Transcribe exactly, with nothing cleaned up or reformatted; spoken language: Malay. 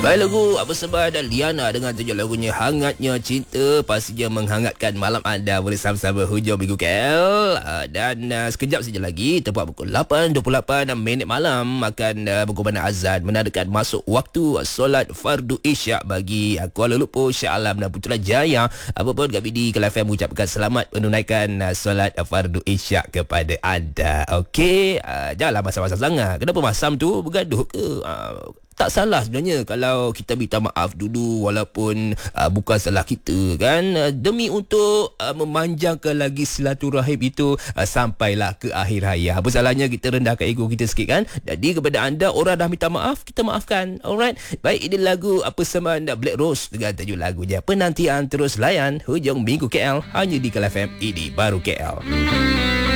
Baik, lagu apa sebab dan Liana dengan tajuk lagunya Hangatnya Cinta pastinya menghangatkan malam anda bersama-sama hujung minggu K L. Uh, dan uh, sekejap saja lagi tepat pukul lapan dua puluh lapan minit malam akan uh, berkumandang azan menandakan masuk waktu solat fardu isyak bagi uh, Kuala Lumpur, Shah Alam dan Putrajaya. Apa pun Kak Bidi Kelab F M mengucapkan selamat menunaikan uh, solat fardu isyak kepada anda. Okey, uh, janganlah masam-masam sangat. Kenapa masam tu bergaduh ke? Uh, Tak salah sebenarnya kalau kita minta maaf dulu walaupun uh, bukan salah kita kan, uh, demi untuk uh, memanjangkan lagi silaturahim itu uh, sampailah ke akhir hayat. Apa salahnya kita rendahkan ego kita sikit kan? Jadi kepada anda, orang dah minta maaf, kita maafkan. Alright. Baik, ini lagu apa sama anda Black Rose dengan tajuk lagunya Penantian. Terus layan hujung minggu K L hanya di Kelab F M, ini baru K L.